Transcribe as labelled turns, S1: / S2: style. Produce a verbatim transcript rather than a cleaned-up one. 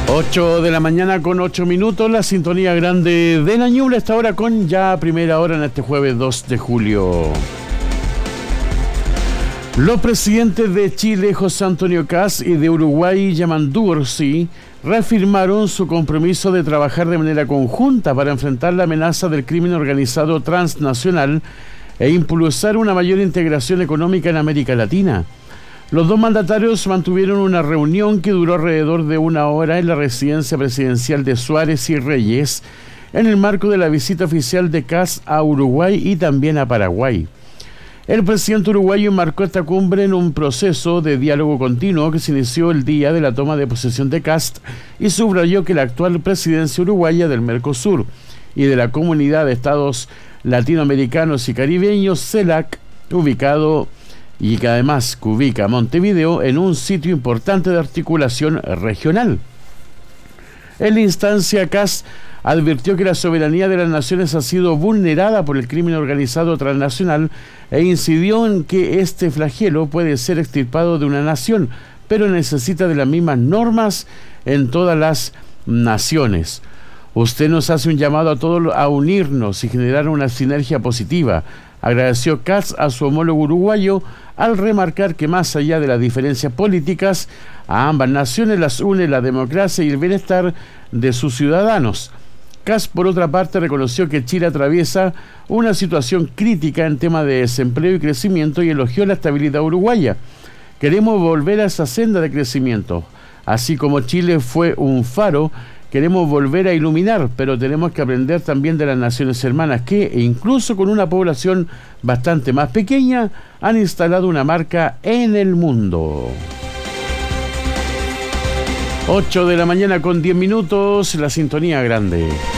S1: ocho de la mañana con ocho minutos, la sintonía grande de la Ñuble, esta hora con ya primera hora en este jueves dos de julio. Los presidentes de Chile, José Antonio Kast, y de Uruguay, Yamandu Orsi, reafirmaron su compromiso de trabajar de manera conjunta para enfrentar la amenaza del crimen organizado transnacional e impulsar una mayor integración económica en América Latina. Los dos mandatarios mantuvieron una reunión que duró alrededor de una hora en la residencia presidencial de Suárez y Reyes, en el marco de la visita oficial de Kast a Uruguay y también a Paraguay. El presidente uruguayo marcó esta cumbre en un proceso de diálogo continuo que se inició el día de la toma de posesión de Kast y subrayó que la actual presidencia uruguaya del Mercosur y de la Comunidad de Estados Latinoamericanos y Caribeños, CELAC, ubicado y que además ubica a Montevideo en un sitio importante de articulación regional. En la instancia, Kast advirtió que la soberanía de las naciones ha sido vulnerada por el crimen organizado transnacional e incidió en que este flagelo puede ser extirpado de una nación, pero necesita de las mismas normas en todas las naciones. Usted nos hace un llamado a todos a unirnos y generar una sinergia positiva, agradeció Kast a su homólogo uruguayo al remarcar que más allá de las diferencias políticas, a ambas naciones las une la democracia y el bienestar de sus ciudadanos. Kast, por otra parte, reconoció que Chile atraviesa una situación crítica en tema de desempleo y crecimiento y elogió la estabilidad uruguaya. Queremos volver a esa senda de crecimiento. Así como Chile fue un faro, queremos volver a iluminar, pero tenemos que aprender también de las naciones hermanas que, incluso con una población bastante más pequeña, han instalado una marca en el mundo. ocho de la mañana con diez minutos, la sintonía grande.